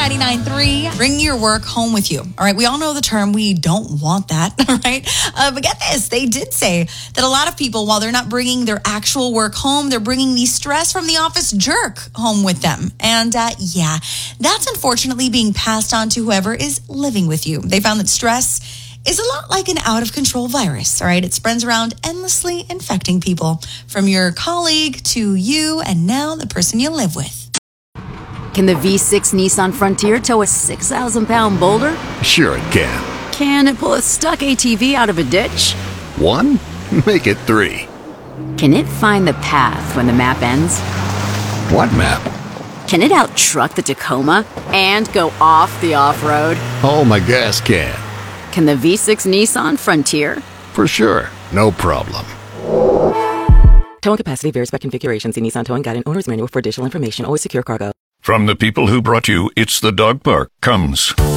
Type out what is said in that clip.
99.3. Bring your work home with you. All right. We all know the term. We don't want that. All right. But get this. They did say that a lot of people, while they're not bringing their actual work home, they're bringing the stress from the office jerk home with them. And yeah, that's unfortunately being passed on to whoever is living with you. They found that stress is a lot like an out-of-control virus, all right? It spreads around endlessly, infecting people, from your colleague to you, and now the person you live with. Can the V6 Nissan Frontier tow a 6,000-pound boulder? Sure it can. Can it pull a stuck ATV out of a ditch? 1? Make it 3. Can it find the path when the map ends? What map? Can it out-truck the Tacoma and go off the off-road? Oh, my gas can. Can the V6 Nissan Frontier? For sure. No problem. Towing capacity varies by configuration. See Nissan Towing Guide and Owner's Manual for additional information. Always secure cargo. From the people who brought you It's the Dog Park comes